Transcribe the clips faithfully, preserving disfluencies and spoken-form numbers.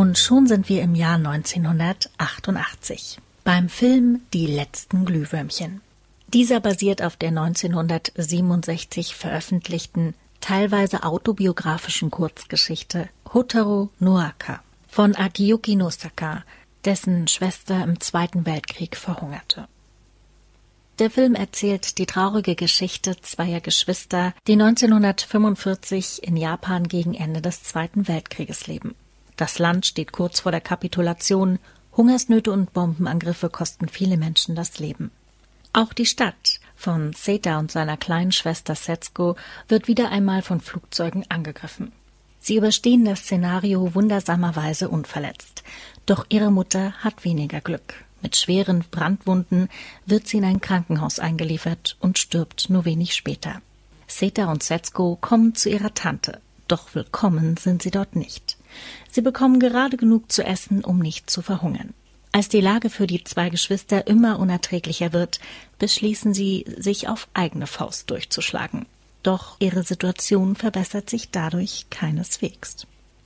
Und schon sind wir im Jahr neunzehnhundertachtundachtzig beim Film Die letzten Glühwürmchen. Dieser basiert auf der neunzehnhundertsiebenundsechzig veröffentlichten, teilweise autobiografischen Kurzgeschichte Hotaru no Aka von Akiyuki Nosaka, dessen Schwester im Zweiten Weltkrieg verhungerte. Der Film erzählt die traurige Geschichte zweier Geschwister, die neunzehnhundertfünfundvierzig in Japan gegen Ende des Zweiten Weltkrieges leben. Das Land steht kurz vor der Kapitulation, Hungersnöte und Bombenangriffe kosten viele Menschen das Leben. Auch die Stadt von Seta und seiner kleinen Schwester Setsuko wird wieder einmal von Flugzeugen angegriffen. Sie überstehen das Szenario wundersamerweise unverletzt. Doch ihre Mutter hat weniger Glück. Mit schweren Brandwunden wird sie in ein Krankenhaus eingeliefert und stirbt nur wenig später. Seta und Setsuko kommen zu ihrer Tante, doch willkommen sind sie dort nicht. Sie bekommen gerade genug zu essen, um nicht zu verhungern. Als die Lage für die zwei Geschwister immer unerträglicher wird, beschließen sie, sich auf eigene Faust durchzuschlagen. Doch ihre Situation verbessert sich dadurch keineswegs.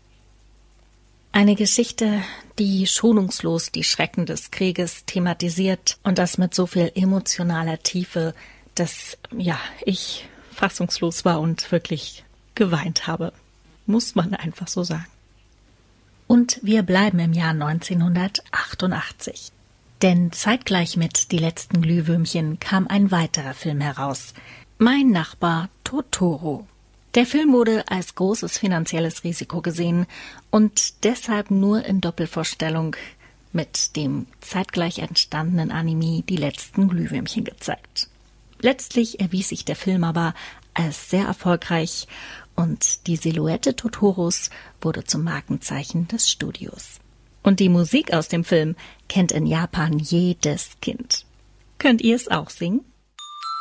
Eine Geschichte, die schonungslos die Schrecken des Krieges thematisiert und das mit so viel emotionaler Tiefe, dass ja ich fassungslos war und wirklich geweint habe. Muss man einfach so sagen. Und wir bleiben im Jahr neunzehnhundertachtundachtzig. Denn zeitgleich mit Die letzten Glühwürmchen kam ein weiterer Film heraus. Mein Nachbar Totoro. Der Film wurde als großes finanzielles Risiko gesehen und deshalb nur in Doppelvorstellung mit dem zeitgleich entstandenen Anime Die letzten Glühwürmchen gezeigt. Letztlich erwies sich der Film aber als sehr erfolgreich und die Silhouette Totoros wurde zum Markenzeichen des Studios. Und die Musik aus dem Film kennt in Japan jedes Kind. Könnt ihr es auch singen?